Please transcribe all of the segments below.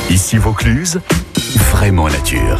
Ici Vaucluse, vraiment nature.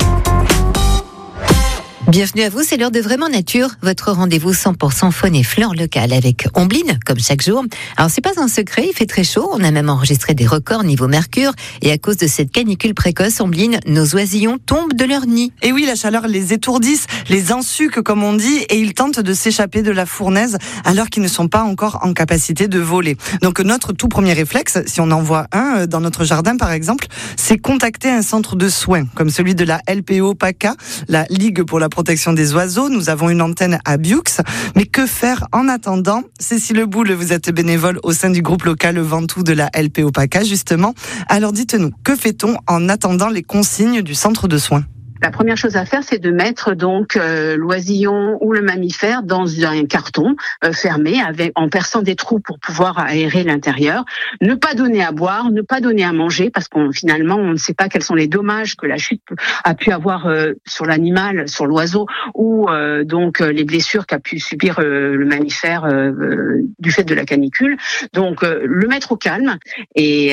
Bienvenue à vous, c'est l'heure de Vraiment Nature, votre rendez-vous 100% faune et flore locale avec Ombline, comme chaque jour. Alors c'est pas un secret, il fait très chaud, on a même enregistré des records niveau mercure, et à cause de cette canicule précoce, Ombline, nos oisillons tombent de leur nid. Et oui, la chaleur les étourdisse, les ensuque comme on dit, et ils tentent de s'échapper de la fournaise alors qu'ils ne sont pas encore en capacité de voler. Donc notre tout premier réflexe, si on en voit un dans notre jardin par exemple, c'est contacter un centre de soins, comme celui de la LPO PACA, la Ligue pour la protection des oiseaux. Nous avons une antenne à Biux. Mais que faire en attendant? Cécile Boule, vous êtes bénévole au sein du groupe local Ventoux de la LPO PACA, justement. Alors dites-nous, que fait-on en attendant les consignes du centre de soins? La première chose à faire, c'est de mettre donc l'oisillon ou le mammifère dans un carton fermé, en perçant des trous pour pouvoir aérer l'intérieur. Ne pas donner à boire, ne pas donner à manger, parce finalement on ne sait pas quels sont les dommages que la chute a pu avoir sur l'animal, sur l'oiseau, ou donc les blessures qu'a pu subir le mammifère du fait de la canicule. Donc le mettre au calme et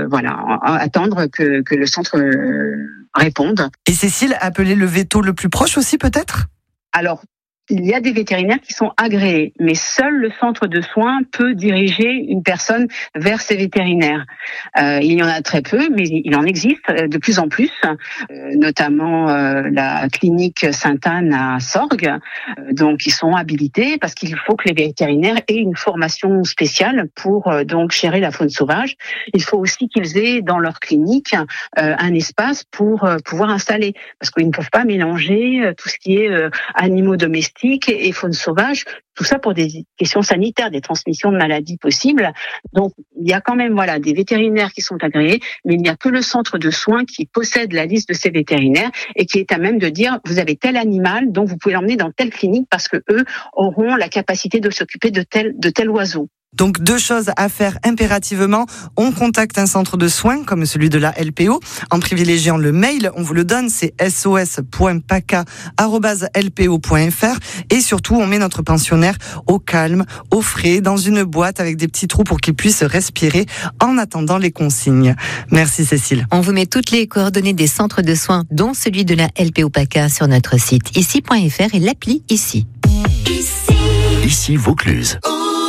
attendre que le centre réponde. Et Cécile, appeler le veto le plus proche aussi peut-être? Alors, il y a des vétérinaires qui sont agréés, mais seul le centre de soins peut diriger une personne vers ces vétérinaires. Il y en a très peu, mais il en existe de plus en plus, notamment la clinique Sainte-Anne à Sorgues. Donc, ils sont habilités parce qu'il faut que les vétérinaires aient une formation spéciale pour donc gérer la faune sauvage. Il faut aussi qu'ils aient dans leur clinique un espace pour pouvoir installer, parce qu'ils ne peuvent pas mélanger tout ce qui est animaux domestiques et faune sauvage, tout ça pour des questions sanitaires, des transmissions de maladies possibles. Donc, il y a quand même des vétérinaires qui sont agréés, mais il n'y a que le centre de soins qui possède la liste de ces vétérinaires et qui est à même de dire, vous avez tel animal, donc vous pouvez l'emmener dans telle clinique parce que eux auront la capacité de s'occuper de tel oiseau. Donc deux choses à faire impérativement. On contacte un centre de soins comme celui de la LPO en privilégiant le mail. On vous le donne, c'est sos.paca@lpo.fr et surtout on met notre pensionnaire au calme, au frais, dans une boîte avec des petits trous pour qu'il puisse respirer en attendant les consignes. Merci Cécile. On vous met toutes les coordonnées des centres de soins, dont celui de la LPO PACA, sur notre site ici.fr et l'appli Ici. Ici Vaucluse.